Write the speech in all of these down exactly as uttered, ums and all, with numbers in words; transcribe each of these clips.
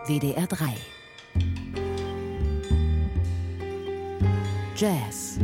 W D R drei. Jazz.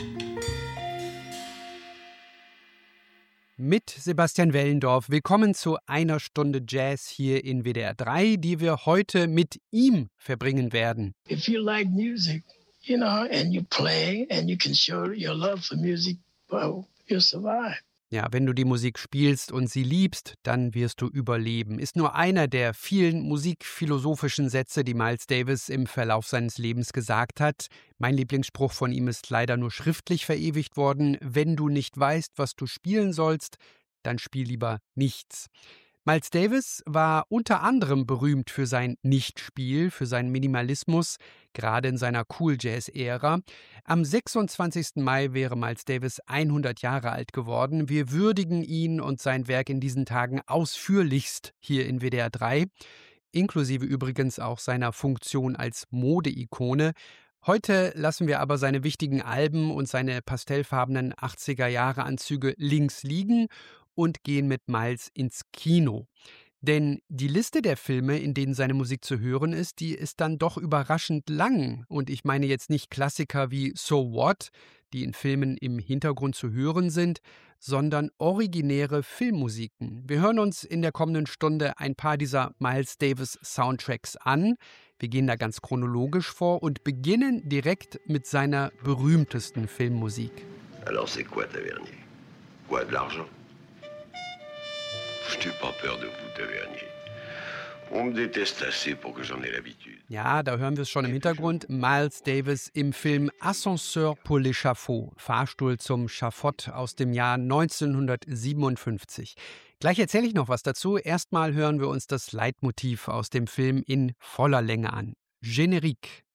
Mit Sebastian Wellendorf. Willkommen zu einer Stunde Jazz hier in W D R drei, die wir heute mit ihm verbringen werden. If you like music, you know, and you play and you can show your love for music, well, you'll survive. Ja, wenn du die Musik spielst und sie liebst, dann wirst du überleben. Ist nur einer der vielen musikphilosophischen Sätze, die Miles Davis im Verlauf seines Lebens gesagt hat. Mein Lieblingsspruch von ihm ist leider nur schriftlich verewigt worden. Wenn du nicht weißt, was du spielen sollst, dann spiel lieber nichts. Miles Davis war unter anderem berühmt für sein Nichtspiel, für seinen Minimalismus, gerade in seiner Cool-Jazz-Ära. Am sechsundzwanzigsten Mai wäre Miles Davis hundert Jahre alt geworden. Wir würdigen ihn und sein Werk in diesen Tagen ausführlichst hier in W D R drei, inklusive übrigens auch seiner Funktion als Mode-Ikone. Heute lassen wir aber seine wichtigen Alben und seine pastellfarbenen achtziger-Jahre-Anzüge links liegen und gehen mit Miles ins Kino. Denn die Liste der Filme, in denen seine Musik zu hören ist, die ist dann doch überraschend lang. Und ich meine jetzt nicht Klassiker wie So What, die in Filmen im Hintergrund zu hören sind, sondern originäre Filmmusiken. Wir hören uns in der kommenden Stunde ein paar dieser Miles Davis Soundtracks an. Wir gehen da ganz chronologisch vor und beginnen direkt mit seiner berühmtesten Filmmusik. Alors c'est quoi, Tavernier? Quoi, de l'argent? Je n'ai pas peur de vous, Tavernier. On me déteste assez pour que j'en ai l'habitude. Ja, da hören wir es schon im Hintergrund. Miles Davis im Film Ascenseur pour l'échafaud, Fahrstuhl zum Schafott aus dem Jahr neunzehnhundertsiebenundfünfzig. Gleich erzähle ich noch was dazu. Erstmal hören wir uns das Leitmotiv aus dem Film in voller Länge an. Générique.